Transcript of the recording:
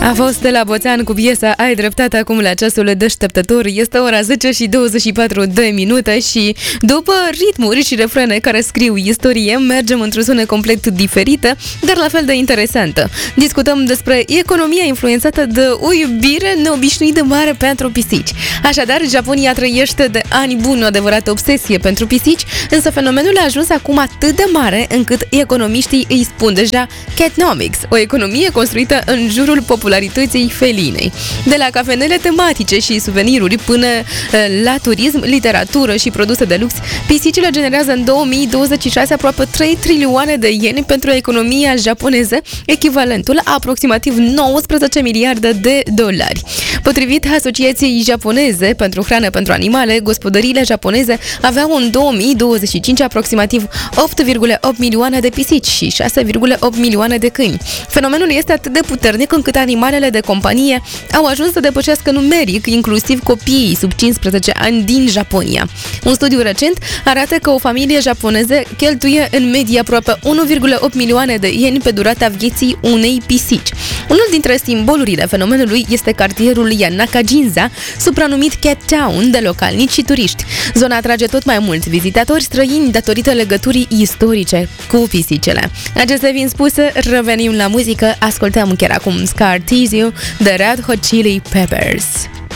A fost de la Boțean cu piesa Ai dreptate acum la ceasul deșteptător. Este ora 10 și 24 de minute și după ritmuri și refrene care scriu istorie, mergem într-o zonă complet diferită, dar la fel de interesantă. Discutăm despre economia influențată de o iubire neobișnuit de mare pentru pisici. Așadar, Japonia trăiește de ani buni o adevărată obsesie pentru pisici, însă fenomenul a ajuns acum atât de mare încât economiștii îi spun deja catnomics, o economie construită în jurul popularității felinei. De la cafenele tematice și suveniruri până la turism, literatură și produse de lux, pisicile generează în 2026 aproape 3 trilioane de ieni pentru economia japoneză, echivalentul a aproximativ 19 miliarde de dolari. Potrivit Asociației Japoneze pentru Hrană pentru Animale, gospodăriile japoneze aveau în 2025 aproximativ 8,8 milioane de pisici și 6,8 milioane de câini. Fenomenul este atât de puternic încât animalele de companie au ajuns să depășească numeric inclusiv copiii sub 15 ani din Japonia. Un studiu recent arată că o familie japoneză cheltuie în medie aproape 1,8 milioane de ieni pe durata vieții unei pisici. Unul dintre simbolurile fenomenului este cartierul Nakajinza, supranumit Cat Town de localnici și turiști. Zona atrage tot mai mulți vizitatori străini datorită legăturii istorice cu pisicele. Acestea fiind spuse, revenim la muzică, ascultăm chiar acum Scar Tissue de Red Hot Chili Peppers.